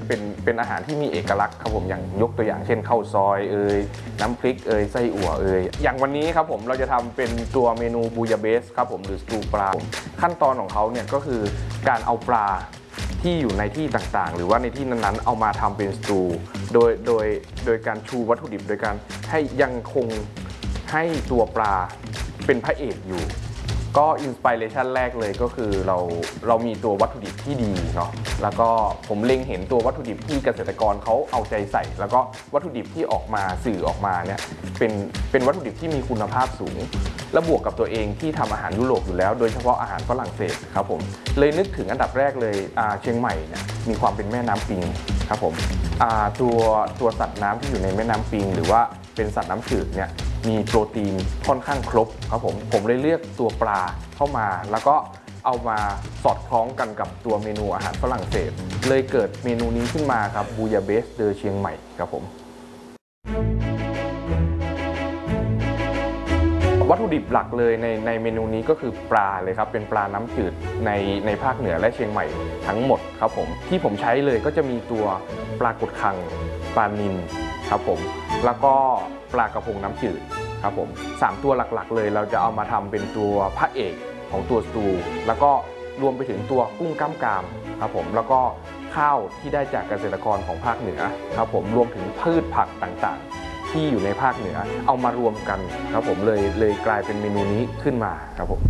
เป็นอาหารที่มีเอกลักษณ์ครับผมอย่างยกตัวอย่างเช่นข้าวซอยน้ำพริกไส้อั่วอย่างวันนี้ครับผมเราจะทำเป็นตัวเมนูบูยาเบสครับผมหรือสตูปลาขั้นตอนของเขาเนี่ยก็คือการเอาปลาที่อยู่ในที่ต่างๆหรือว่าในที่นั้นๆเอามาทำเป็นสตูโดยการชูวัตถุดิบโดยการให้ยังคงให้ตัวปลาเป็นพระเอกอยู่ก็อินสปิเรชันแรกเลยก็คือเรามีตัววัตถุดิบที่ดีเนาะแล้วก็ผมเล็งเห็นตัววัตถุดิบที่เกษตรกรเขาเอาใจใส่แล้วก็วัตถุดิบที่ออกมาสื่อออกมาเนี่ยเป็นวัตถุดิบที่มีคุณภาพสูงและบวกกับตัวเองที่ทำอาหารยุโรปอยู่แล้วโดยเฉพาะอาหารฝรั่งเศสครับผมเลยนึกถึงอันดับแรกเลยเชียงใหม่เนี่ยมีความเป็นแม่น้ำปิงครับผมตัวสัตว์น้ำที่อยู่ในแม่น้ำปิงหรือว่าเป็นสัตว์น้ำจืดเนี่ยมีโปรตีนค่อนข้างครบครับผมเลยเลือกตัวปลาเข้ามาแล้วก็เอามาสอดคล้องกันกับตัวเมนูอาหารฝรั่งเศสเลยเกิดเมนูนี้ขึ้นมาครับบูยาเบสเดอเชียงใหม่ครับผมวัตถุดิบหลักเลยในเมนูนี้ก็คือปลาเลยครับเป็นปลาน้ำจืดในภาคเหนือและเชียงใหม่ทั้งหมดครับผมที่ผมใช้เลยก็จะมีตัวปลากดคังปลานิลครับผมแล้วก็ปลากระพงน้ำจืดครับผม3ตัวหลักๆเลยเราจะเอามาทำเป็นตัวพระเอกของตัวสตูแล้วก็รวมไปถึงตัวกุ้งกล้ามกรามครับผมแล้วก็ข้าวที่ได้จากเกษตรกรของภาคเหนือครับผมรวมถึงพืชผักต่างๆที่อยู่ในภาคเหนือเอามารวมกันครับผมเลยกลายเป็นเมนูนี้ขึ้นมาครับผม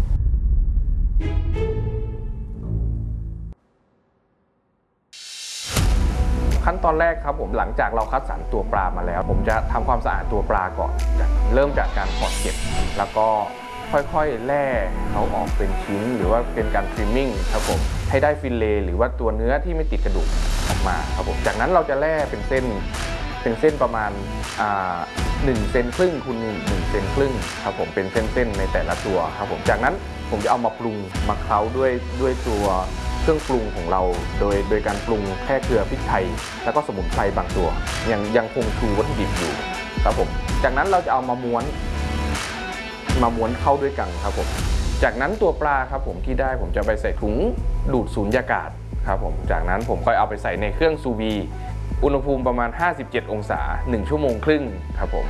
ขั้นตอนแรกครับผมหลังจากเราคัดสรรตัวปลามาแล้วผมจะทำความสะอาดตัวปลาก่อนเริ่มจากการขอดเกล็ดแล้วก็ค่อยๆแล่เขาออกเป็นชิ้นหรือว่าเป็นการทริมมิ่งครับผมให้ได้ฟิลเลต์หรือว่าตัวเนื้อที่ไม่ติดกระดูกออกมาครับผมจากนั้นเราจะแล่เป็นเส้นประมาณ1 เซนครึ่งคูณ1 เซนครึ่งครับผมเป็นเส้นๆในแต่ละตัวครับผมจากนั้นผมจะเอามาปรุงมาเคล้าด้วยตัวเครื่องปรุงของเราโดยการปรุงแค่เกลือพริกไทยแล้วก็สมุนไพรบางตัวยังคงชูวัตถุดิบอยู่ครับผมจากนั้นเราจะเอามาม้วนเข้าด้วยกันครับผมจากนั้นตัวปลาครับผมที่ได้ผมจะไปใส่ถุงดูดสูญญากาศครับผมจากนั้นผมค่อยเอาไปใส่ในเครื่องซูวีอุณหภูมิประมาณ57 องศา1 ชั่วโมงครึ่งครับผม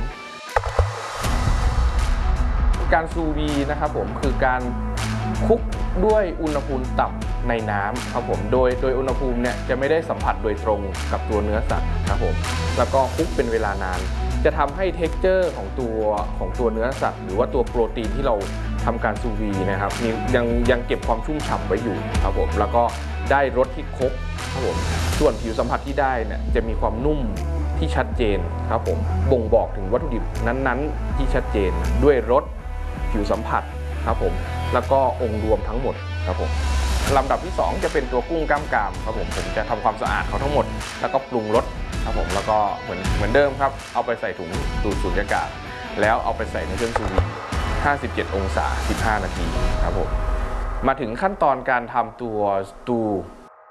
การซูวีนะครับผมคือการคลุกด้วยอุณหภูมิต่ำในน้ำครับผมโดยอุณหภูมิเนี่ยจะไม่ได้สัมผัสโดยตรงกับตัวเนื้อสัตว์ครับผมแล้วก็คลุกเป็นเวลานานจะทำให้เท็กเจอร์ของตัวเนื้อสัตว์หรือว่าตัวโปรตีนที่เราทำการซูวีนะครับยังเก็บความชุ่มฉ่ำไว้อยู่ครับผมแล้วก็ได้รสที่ครบครับผมส่วนผิวสัมผัสที่ได้เนี่ยจะมีความนุ่มที่ชัดเจนครับผมบ่งบอกถึงวัตถุดิบนั้นๆที่ชัดเจนด้วยรสผิวสัมผัสครับผมแล้วก็องค์รวมทั้งหมดครับผมลำดับที่2จะเป็นตัวกุ้งกล้ามกรามครับผมจะทำความสะอาดเขาทั้งหมดแล้วก็ปรุงรสครับผมแล้วก็เหมือนเดิมครับเอาไปใส่ถุงดูดสูญญากาศแล้วเอาไปใส่ในเครื่องซูวี57 องศา15 นาทีครับผมมาถึงขั้นตอนการทำตัวสตู